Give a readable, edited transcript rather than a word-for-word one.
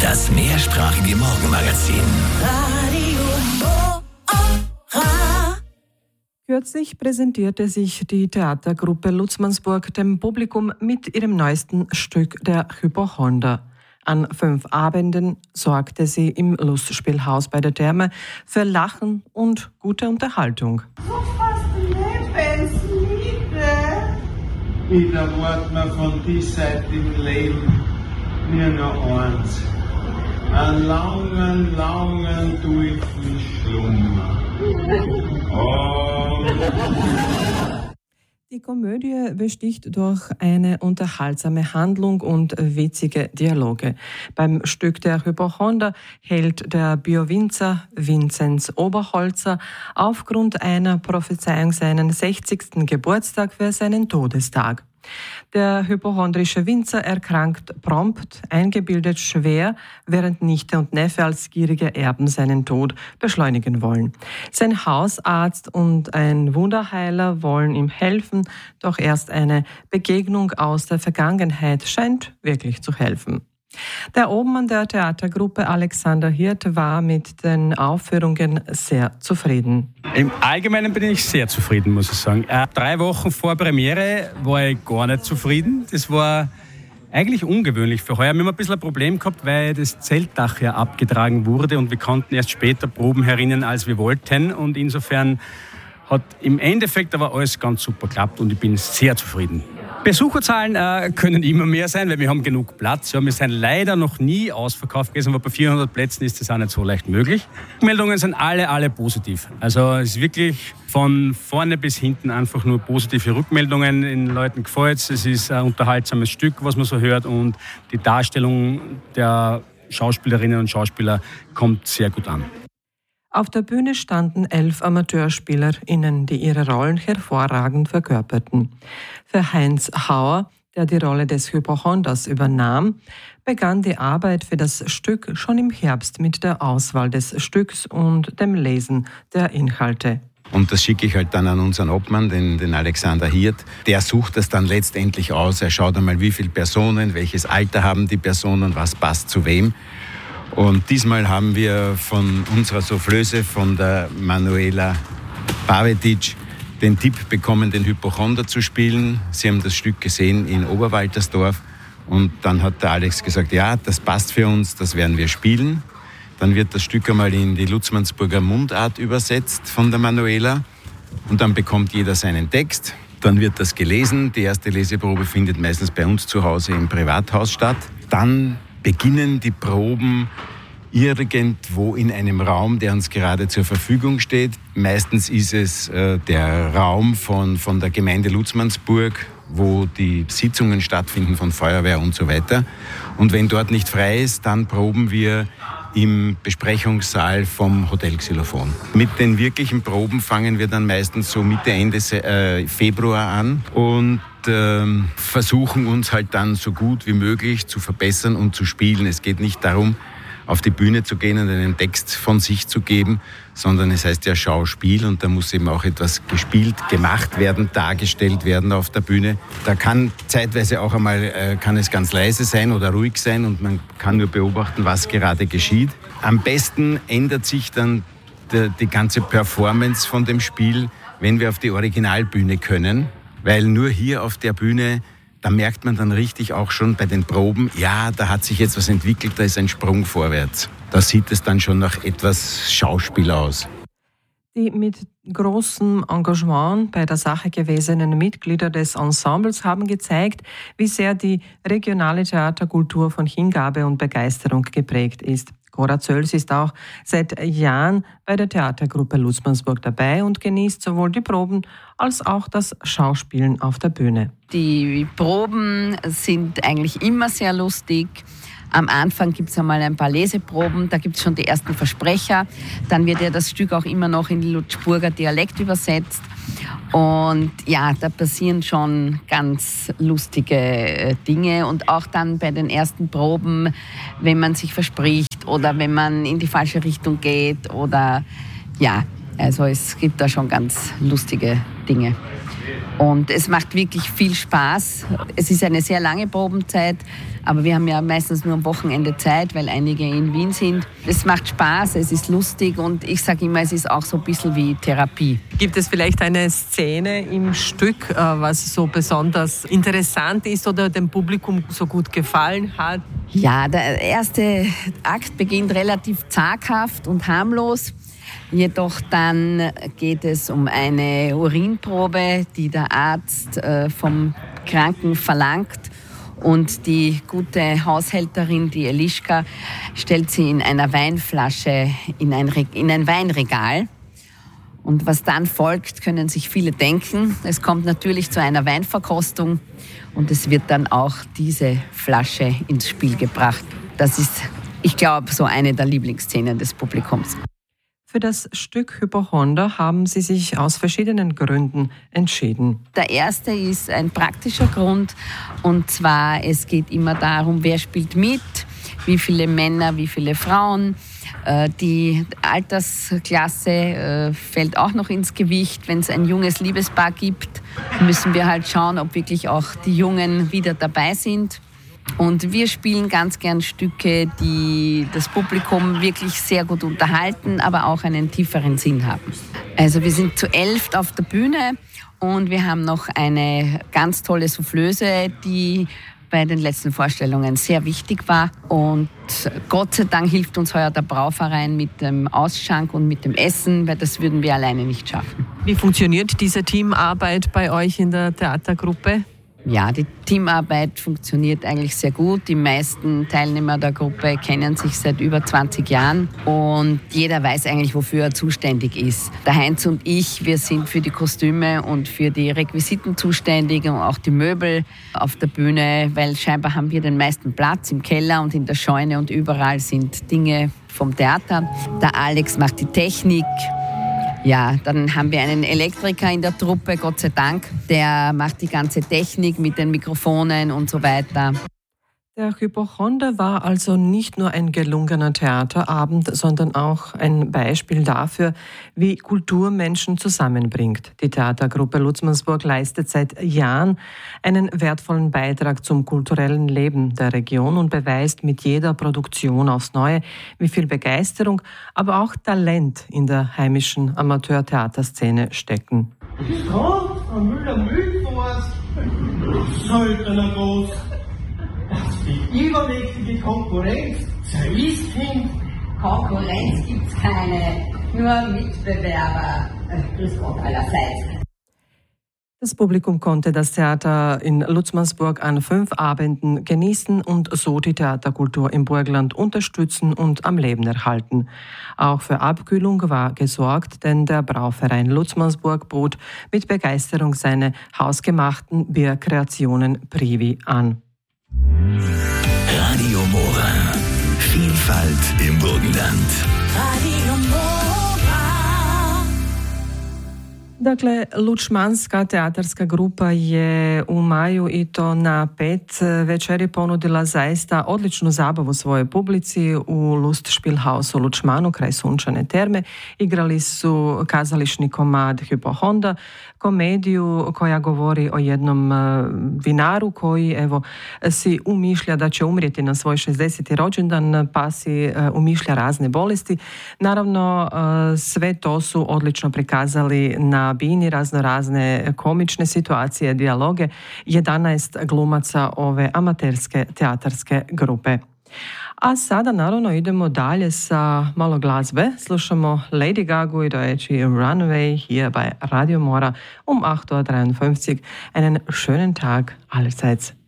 Das mehrsprachige Morgenmagazin. Kürzlich präsentierte sich die Theatergruppe Lutzmannsburg dem Publikum mit ihrem neuesten Stück Der Hypochonder. An 5 Abenden sorgte sie im Lustspielhaus bei der Therme für Lachen und gute Unterhaltung. So fast Lebensliebe. Ich erwarte mir von dieser Seite im Leben nur noch eins. Einen langen, tiefen Schlummer. Oh. Die Komödie besticht durch eine unterhaltsame Handlung und witzige Dialoge. Beim Stück Der Hypochonder hält der Biowinzer Vinzenz Oberholzer aufgrund einer Prophezeiung seinen 60. Geburtstag für seinen Todestag. Der hypochondrische Winzer erkrankt prompt, eingebildet schwer, während Nichte und Neffe als gierige Erben seinen Tod beschleunigen wollen. Sein Hausarzt und ein Wunderheiler wollen ihm helfen, doch erst eine Begegnung aus der Vergangenheit scheint wirklich zu helfen. Der Obmann der Theatergruppe Alexander Hirt war mit den Aufführungen sehr zufrieden. Im Allgemeinen bin ich sehr zufrieden, muss ich sagen. 3 Wochen vor Premiere war ich gar nicht zufrieden. Das war eigentlich ungewöhnlich für heuer. Wir haben ein bisschen ein Problem gehabt, weil das Zeltdach ja abgetragen wurde und wir konnten erst später Proben herinnen, als wir wollten. Und insofern hat im Endeffekt aber alles ganz super geklappt und ich bin sehr zufrieden. Besucherzahlen können immer mehr sein, weil wir haben genug Platz. Ja, wir sind leider noch nie ausverkauft gewesen, aber bei 400 Plätzen ist das auch nicht so leicht möglich. Die Meldungen sind alle positiv. Also es ist wirklich von vorne bis hinten einfach nur positive Rückmeldungen. Den Leuten gefällt es. Es ist ein unterhaltsames Stück, was man so hört und die Darstellung der Schauspielerinnen und Schauspieler kommt sehr gut an. Auf der Bühne standen 11 AmateurspielerInnen, die ihre Rollen hervorragend verkörperten. Für Heinz Hauer, der die Rolle des Hypochonders übernahm, begann die Arbeit für das Stück schon im Herbst mit der Auswahl des Stücks und dem Lesen der Inhalte. Und das schicke ich halt dann an unseren Obmann, den Alexander Hirt. Der sucht das dann letztendlich aus. Er schaut einmal, wie viele Personen, welches Alter haben die Personen, was passt zu wem. Und diesmal haben wir von unserer Soufflöse, von der Manuela Pavetic, den Tipp bekommen, den Hypochonder zu spielen. Sie haben das Stück gesehen in Oberwaltersdorf und dann hat der Alex gesagt, ja, das passt für uns, das werden wir spielen. Dann wird das Stück einmal in die Lutzmannsburger Mundart übersetzt von der Manuela und dann bekommt jeder seinen Text. Dann wird das gelesen. Die erste Leseprobe findet meistens bei uns zu Hause im Privathaus statt. Dann beginnen die Proben irgendwo in einem Raum, der uns gerade zur Verfügung steht. Meistens ist es der Raum von der Gemeinde Lutzmannsburg, wo die Sitzungen stattfinden von Feuerwehr und so weiter. Und wenn dort nicht frei ist, dann proben wir im Besprechungssaal vom Hotel Xylophon. Mit den wirklichen Proben fangen wir dann meistens so Mitte, Ende Februar an und versuchen uns halt dann so gut wie möglich zu verbessern und zu spielen. Es geht nicht darum, auf die Bühne zu gehen und einen Text von sich zu geben, sondern es heißt ja Schauspiel und da muss eben auch etwas gespielt, gemacht werden, dargestellt werden auf der Bühne. Da kann zeitweise auch einmal kann es ganz leise sein oder ruhig sein und man kann nur beobachten, was gerade geschieht. Am besten ändert sich dann die ganze Performance von dem Spiel, wenn wir auf die Originalbühne können, weil nur hier auf der Bühne, da merkt man dann richtig auch schon bei den Proben, ja, da hat sich jetzt was entwickelt, da ist ein Sprung vorwärts. Da sieht es dann schon nach etwas Schauspiel aus. Die mit großem Engagement bei der Sache gewesenen Mitglieder des Ensembles haben gezeigt, wie sehr die regionale Theaterkultur von Hingabe und Begeisterung geprägt ist. Cora Zöls ist auch seit Jahren bei der Theatergruppe Lutzmannsburg dabei und genießt sowohl die Proben als auch das Schauspielen auf der Bühne. Die Proben sind eigentlich immer sehr lustig. Am Anfang gibt es einmal ein paar Leseproben, da gibt es schon die ersten Versprecher. Dann wird ja das Stück auch immer noch in Lutschburger Dialekt übersetzt. Und ja, da passieren schon ganz lustige Dinge. Und auch dann bei den ersten Proben, wenn man sich verspricht oder wenn man in die falsche Richtung geht. Oder ja, also es gibt da schon ganz lustige Dinge. Und es macht wirklich viel Spaß. Es ist eine sehr lange Probenzeit, aber wir haben ja meistens nur am Wochenende Zeit, weil einige in Wien sind. Es macht Spaß, es ist lustig und ich sage immer, es ist auch so ein bisschen wie Therapie. Gibt es vielleicht eine Szene im Stück, was so besonders interessant ist oder dem Publikum so gut gefallen hat? Ja, der erste Akt beginnt relativ zaghaft und harmlos. Jedoch dann geht es um eine Urinprobe, die der Arzt vom Kranken verlangt. Und die gute Haushälterin, die Elischka, stellt sie in einer Weinflasche in ein Weinregal. Und was dann folgt, können sich viele denken. Es kommt natürlich zu einer Weinverkostung und es wird dann auch diese Flasche ins Spiel gebracht. Das ist, ich glaube, so eine der Lieblingsszenen des Publikums. Für das Stück Hypochonder haben Sie sich aus verschiedenen Gründen entschieden. Der erste ist ein praktischer Grund, und zwar es geht immer darum, wer spielt mit, wie viele Männer, wie viele Frauen. Die Altersklasse fällt auch noch ins Gewicht. Wenn es ein junges Liebespaar gibt, müssen wir halt schauen, ob wirklich auch die Jungen wieder dabei sind. Und wir spielen ganz gern Stücke, die das Publikum wirklich sehr gut unterhalten, aber auch einen tieferen Sinn haben. Also wir sind zu 11 auf der Bühne und wir haben noch eine ganz tolle Soufflöse, die bei den letzten Vorstellungen sehr wichtig war. Und Gott sei Dank hilft uns heuer der Brauverein mit dem Ausschank und mit dem Essen, weil das würden wir alleine nicht schaffen. Wie funktioniert diese Teamarbeit bei euch in der Theatergruppe? Ja, die Teamarbeit funktioniert eigentlich sehr gut. Die meisten Teilnehmer der Gruppe kennen sich seit über 20 Jahren und jeder weiß eigentlich, wofür er zuständig ist. Der Heinz und ich, wir sind für die Kostüme und für die Requisiten zuständig und auch die Möbel auf der Bühne, weil scheinbar haben wir den meisten Platz im Keller und in der Scheune und überall sind Dinge vom Theater. Der Alex macht die Technik. Ja, dann haben wir einen Elektriker in der Truppe, Gott sei Dank. Der macht die ganze Technik mit den Mikrofonen und so weiter. Der Hypochonder war also nicht nur ein gelungener Theaterabend, sondern auch ein Beispiel dafür, wie Kultur Menschen zusammenbringt. Die Theatergruppe Lutzmannsburg leistet seit Jahren einen wertvollen Beitrag zum kulturellen Leben der Region und beweist mit jeder Produktion aufs Neue, wie viel Begeisterung, aber auch Talent in der heimischen Amateurtheaterszene stecken. Grüß Gott, Frau Müller-Mühlforst, Söldner groß. Die übermächtige Konkurrenz zerriss Kind. Konkurrenz gibt's keine, nur Mitbewerber. Grüß Gott allerseits. Das Publikum konnte das Theater in Lutzmannsburg an 5 Abenden genießen und so die Theaterkultur im Burgenland unterstützen und am Leben erhalten. Auch für Abkühlung war gesorgt, denn der Brauverein Lutzmannsburg bot mit Begeisterung seine hausgemachten Bierkreationen Privi an. Radio Mora. Vielfalt im Burgenland. Radio Mora. Dakle, Lučmanska teatarska grupa je u maju i to na 5 večeri ponudila zaista odličnu zabavu svojoj publici u Lustspielhausu u Lučmanu kraj Sunčane terme. Igrali su kazališni komad Hypochonda, komediju koja govori o jednom vinaru koji si umišlja da će umrijeti na svoj 60. rođendan, pa si umišlja razne bolesti. Naravno, sve to su odlično prikazali na bini, razne komične situacije, dijaloge, 11 glumaca ove amaterske teatarske grupe. A sada naravno idemo dalje sa malo glazbe. Slušamo Lady Gaga i dojeći Runaway hier bei Radio Mora 8.53 Uhr. Einen schönen Tag allerseits.